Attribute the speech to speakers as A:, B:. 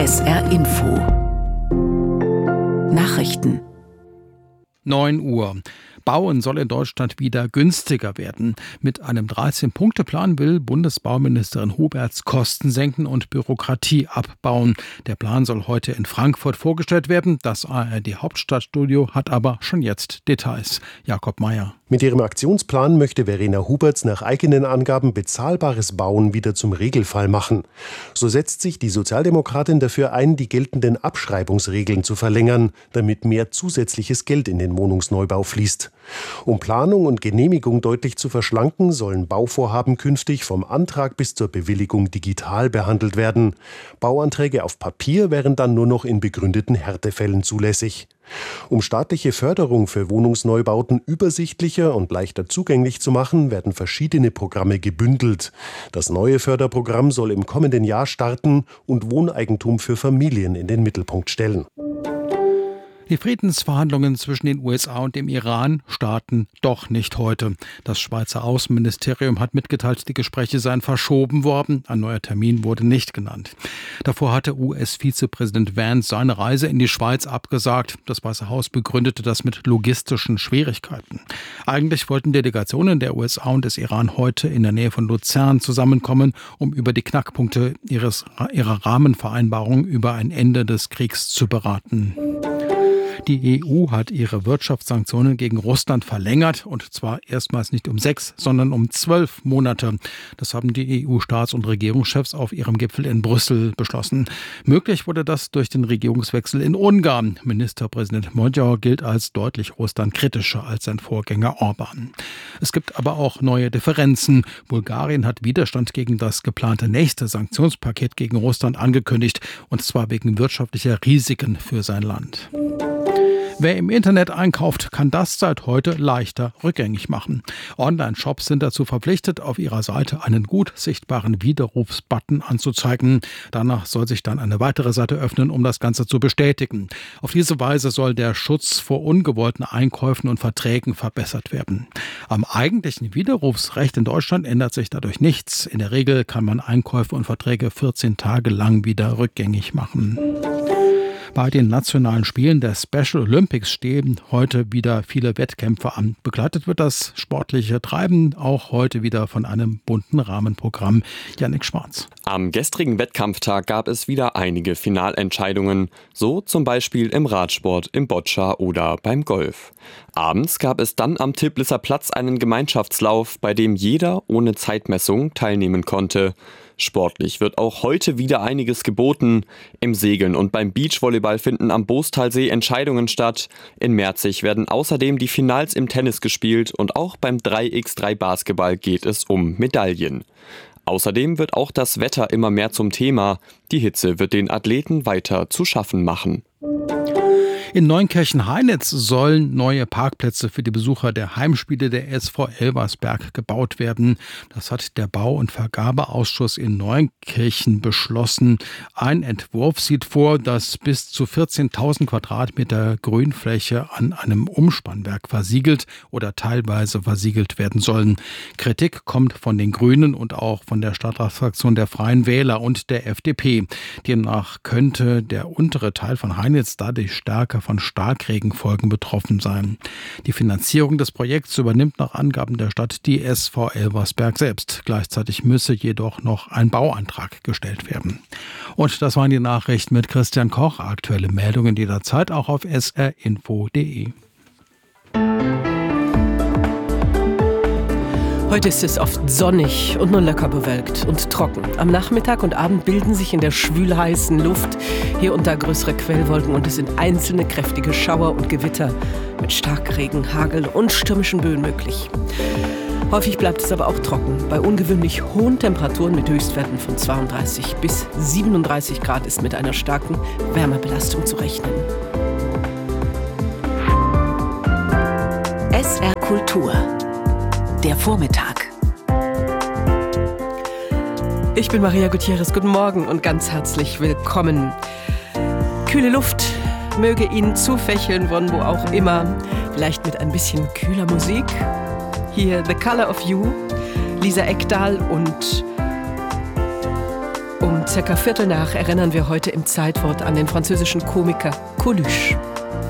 A: SR Info Nachrichten
B: 9 Uhr. Bauen soll in Deutschland wieder günstiger werden. Mit einem 13-Punkte-Plan will Bundesbauministerin Huberts Kosten senken und Bürokratie abbauen. Der Plan soll heute in Frankfurt vorgestellt werden. Das ARD-Hauptstadtstudio hat aber schon jetzt Details. Jakob Mayer.
C: Mit ihrem Aktionsplan möchte Verena Huberts nach eigenen Angaben bezahlbares Bauen wieder zum Regelfall machen. So setzt sich die Sozialdemokratin dafür ein, die geltenden Abschreibungsregeln zu verlängern, damit mehr zusätzliches Geld in den Wohnungsneubau fließt. Um Planung und Genehmigung deutlich zu verschlanken, sollen Bauvorhaben künftig vom Antrag bis zur Bewilligung digital behandelt werden. Bauanträge auf Papier wären dann nur noch in begründeten Härtefällen zulässig. Um staatliche Förderung für Wohnungsneubauten übersichtlicher und leichter zugänglich zu machen, werden verschiedene Programme gebündelt. Das neue Förderprogramm soll im kommenden Jahr starten und Wohneigentum für Familien in den Mittelpunkt stellen.
B: Die Friedensverhandlungen zwischen den USA und dem Iran starten doch nicht heute. Das Schweizer Außenministerium hat mitgeteilt, die Gespräche seien verschoben worden. Ein neuer Termin wurde nicht genannt. Davor hatte US-Vizepräsident Vance seine Reise in die Schweiz abgesagt. Das Weiße Haus begründete das mit logistischen Schwierigkeiten. Eigentlich wollten Delegationen der USA und des Iran heute in der Nähe von Luzern zusammenkommen, um über die Knackpunkte ihrer Rahmenvereinbarung über ein Ende des Kriegs zu beraten. Die EU hat ihre Wirtschaftssanktionen gegen Russland verlängert, und zwar erstmals nicht um 6, sondern um 12 Monate. Das haben die EU-Staats- und Regierungschefs auf ihrem Gipfel in Brüssel beschlossen. Möglich wurde das durch den Regierungswechsel in Ungarn. Ministerpräsident Magyar gilt als deutlich russlandkritischer als sein Vorgänger Orbán. Es gibt aber auch neue Differenzen. Bulgarien hat Widerstand gegen das geplante nächste Sanktionspaket gegen Russland angekündigt, und zwar wegen wirtschaftlicher Risiken für sein Land. Wer im Internet einkauft, kann das seit heute leichter rückgängig machen. Online-Shops sind dazu verpflichtet, auf ihrer Seite einen gut sichtbaren Widerrufsbutton anzuzeigen. Danach soll sich dann eine weitere Seite öffnen, um das Ganze zu bestätigen. Auf diese Weise soll der Schutz vor ungewollten Einkäufen und Verträgen verbessert werden. Am eigentlichen Widerrufsrecht in Deutschland ändert sich dadurch nichts. In der Regel kann man Einkäufe und Verträge 14 Tage lang wieder rückgängig machen. Bei den nationalen Spielen der Special Olympics stehen heute wieder viele Wettkämpfe an. Begleitet wird das sportliche Treiben auch heute wieder von einem bunten Rahmenprogramm. Jannik Schwarz.
D: Am gestrigen Wettkampftag gab es wieder einige Finalentscheidungen, so zum Beispiel im Radsport, im Boccia oder beim Golf. Abends gab es dann am Tilplisser Platz einen Gemeinschaftslauf, bei dem jeder ohne Zeitmessung teilnehmen konnte. Sportlich wird auch heute wieder einiges geboten. Im Segeln und beim Beachvolleyball finden am Boostalsee Entscheidungen statt. In Merzig werden außerdem die Finals im Tennis gespielt und auch beim 3x3 Basketball geht es um Medaillen. Außerdem wird auch das Wetter immer mehr zum Thema. Die Hitze wird den Athleten weiter zu schaffen machen.
B: In Neunkirchen-Heinitz sollen neue Parkplätze für die Besucher der Heimspiele der SV Elversberg gebaut werden. Das hat der Bau- und Vergabeausschuss in Neunkirchen beschlossen. Ein Entwurf sieht vor, dass bis zu 14.000 Quadratmeter Grünfläche an einem Umspannwerk versiegelt oder teilweise versiegelt werden sollen. Kritik kommt von den Grünen und auch von der Stadtratsfraktion der Freien Wähler und der FDP. Demnach könnte der untere Teil von Heinitz dadurch stärker von Starkregenfolgen betroffen sein. Die Finanzierung des Projekts übernimmt nach Angaben der Stadt die SV Elversberg selbst. Gleichzeitig müsse jedoch noch ein Bauantrag gestellt werden. Und das waren die Nachrichten mit Christian Koch. Aktuelle Meldungen jederzeit auch auf srinfo.de.
E: Heute ist es oft sonnig und nur locker bewölkt und trocken. Am Nachmittag und Abend bilden sich in der schwülheißen Luft hier und da größere Quellwolken und es sind einzelne kräftige Schauer und Gewitter mit Starkregen, Hagel und stürmischen Böen möglich. Häufig bleibt es aber auch trocken. Bei ungewöhnlich hohen Temperaturen mit Höchstwerten von 32 bis 37 Grad ist mit einer starken Wärmebelastung zu rechnen.
A: SR Kultur. Der Vormittag.
E: Ich bin Maria Gutierrez. Guten Morgen und ganz herzlich willkommen. Kühle Luft möge Ihnen zufächeln, von wo auch immer. Vielleicht mit ein bisschen kühler Musik. Hier The Color of You, Lisa Ekdahl und um circa 15:15 erinnern wir heute im Zeitwort an den französischen Komiker Coluche.